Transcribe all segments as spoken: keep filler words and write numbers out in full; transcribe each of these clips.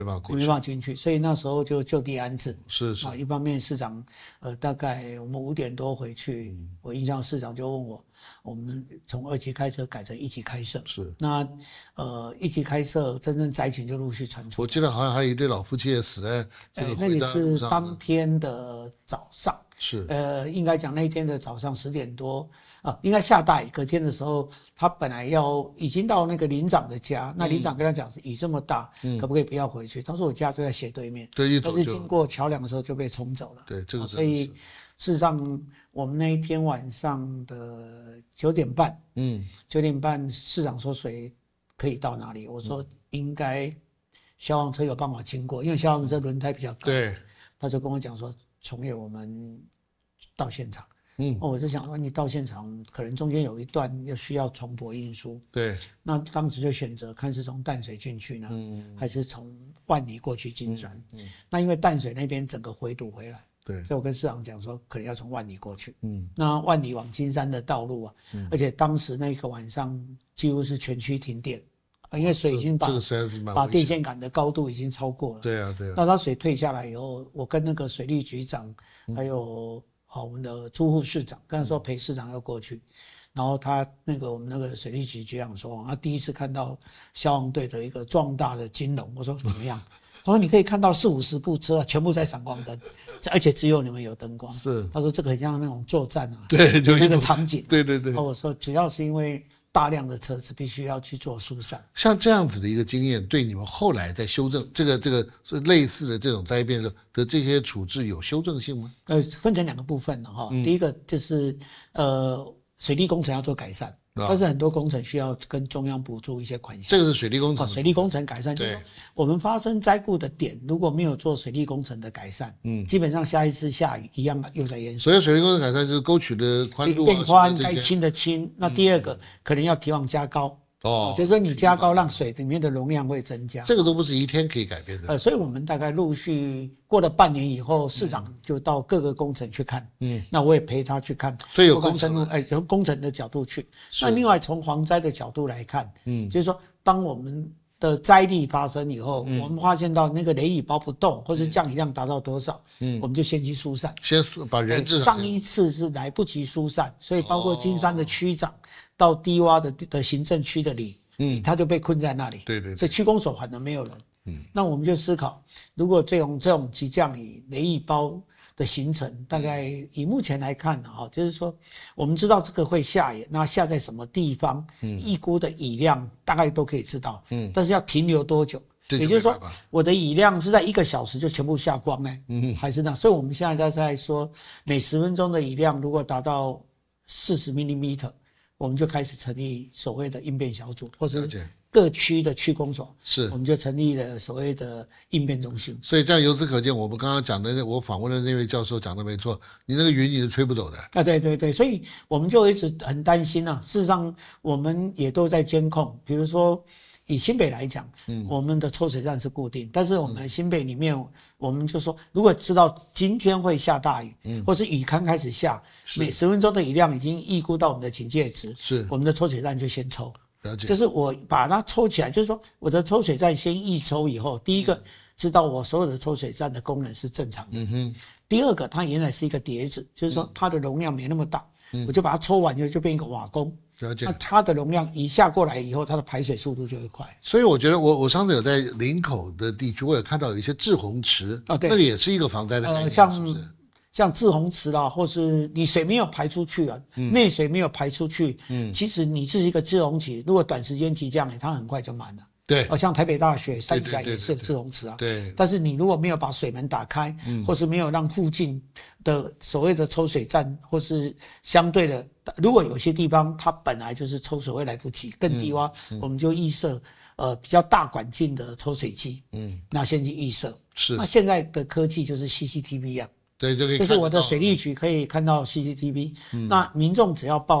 没办法过去， 没办法进去，所以那时候就就地安置。 是是啊，一方面市长呃大概我们五点多回去，嗯、我印象市长就问我，我们从二级开设改成一级开设， 是那呃一级开设真正灾情就陆续传出。 我记得好像还有一对老夫妻也死在这个那也是上当天的早上， 是呃应该讲那一天的早上十点多。啊，应该下大雨。隔天的时候，他本来要已经到那个林长的家，那林长跟他讲，雨这么大，嗯、可不可以不要回去？他说我家就在斜对面， 对， 但是经过桥梁的时候就被冲走了。 对，这个、 啊、所以事实上，我们那一天晚上的九点半，嗯，九点半市长说水可以到哪里？我说应该消防车有办法经过，因为消防车轮胎比较高。 对， 他就跟我讲说，崇业我们到现场。嗯，哦，我就想说，你到现场可能中间有一段要需要重驳运输， 对， 那当时就选择看是从淡水进去呢，嗯、还是从万里过去金山。嗯嗯、那因为淡水那边整个回堵回来， 对， 所以我跟市长讲说，可能要从万里过去。嗯，那万里往金山的道路啊，嗯、而且当时那个晚上几乎是全区停电。因为水已经把、 这个实在是蛮把电线杆的高度已经超过了。 对啊，对啊。 那它水退下来以后，我跟那个水利局长，还有我们的朱副市长，那时候陪市长要过去，然后他那个我们那个水利局局长说，他第一次看到消防队的一个壮大的金龙，我说怎么样？他说你可以看到四五十部车全部在闪光灯，而且只有你们有灯光。 是。 他说这个很像那种作战啊， 对，就那个场景。 对对对。 我说主要是因为大量的车子必须要去做疏散， 像这样子的一个经验，对你们后来在修正这个这个是类似的这种灾变的这些处置有修正性吗？ 呃，分成两个部分哈、嗯，第一个就是呃水利工程要做改善。但是很多工程需要跟中央补助一些款项， 这个是水利工程、哦。 水利工程改善就是说，我们发生灾故的点如果没有做水利工程的改善，嗯，基本上下一次下雨一样又在淹水。 所以水利工程改善就是沟渠的宽度、啊、 变宽，该清的清。那第二个、嗯、可能要提网加高。哦，就是说你加高，让水里面的容量会增加。 这个都不是一天可以改变的。 呃，所以我们大概陆续过了半年以后，市长就到各个工程去看。嗯，那我也陪他去看。 所以有工程， 哎，从工程的角度去。那另外从蝗灾的角度来看，嗯，就是说当我们的灾力发生以后，嗯、我们发现到那个雷雨包不动，或是降雨量达到多少，嗯，我们就先去疏散。 先把人质。 上一次是来不及疏散，所以包括金山的区长。哦到低洼的的行政区的里，嗯，他就被困在那里。 对 对, 对。 所以区公所反而没有人。嗯。那我们就思考，如果这种这种急降雨雷雨包的形成，大概以目前来看哈，就是说我们知道这个会下雨，那下在什么地方，嗯，预估的雨量大概都可以知道。嗯。但是要停留多久？也就是说，我的雨量是在一个小时就全部下光呢？嗯。还是那？所以我们现在在说，每十分钟的雨量如果达到四十 毫米。我们就开始成立所谓的应变小组，或者各区的区公所，是我们就成立了所谓的应变中心。 所以这样由此可见，我们刚刚讲的，我访问的那位教授讲的没错，你那个云你是吹不走的啊！对对对，所以我们就一直很担心啊。事实上，我们也都在监控，比如说以新北来讲，嗯，我们的抽水站是固定，但是我们新北里面，我们就说，如果知道今天会下大雨，嗯，或是雨刚开始下，每十分钟的雨量已经预估到我们的警戒值，是我们的抽水站就先抽。了解。就是我把它抽起来，就是说我的抽水站先预抽以后，第一个知道我所有的抽水站的功能是正常的，嗯哼。第二个，它原来是一个碟子，就是说它的容量没那么大，嗯，我就把它抽完以后就变一个瓦工。那它的容量一下过来以后，它的排水速度就会快。 所以我觉得我我上次有在林口的地区，我有看到有一些滞洪池，哦，对，那个也是一个防灾的概念，呃， 像是不是像滞洪池啦，或是你水没有排出去啊，嗯，内水没有排出去，嗯，其实你是一个滞洪池，如果短时间急降雨，它很快就满了。 对， 哦，像台北大学三峡也是滞洪池啊。 对。 但是你如果没有把水门打开，嗯，或是没有让附近的所谓的抽水站，或是相对的，如果有些地方它本来就是抽水会来不及，更低洼，嗯嗯，我们就预设呃比较大管径的抽水机，嗯，那先去预设。是。那现在的科技就是 C C T V 啊。 对，就可以。 就是我的水利局可以看到 C C T V，嗯，那民众只要报案。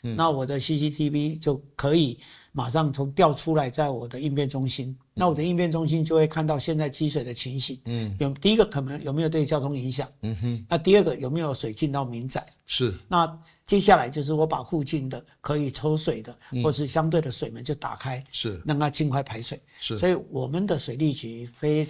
嗯、那我的 C C T V 就可以马上从调出来，在我的应变中心，那我的应变中心就会看到现在积水的情形。嗯，有第一个可能有没有对交通影响？嗯哼。那第二个有没有水进到民宅？ 是。 那接下来就是我把附近的可以抽水的，嗯、或是相对的水门就打开， 是让它尽快排水。 是。 所以我们的水利局非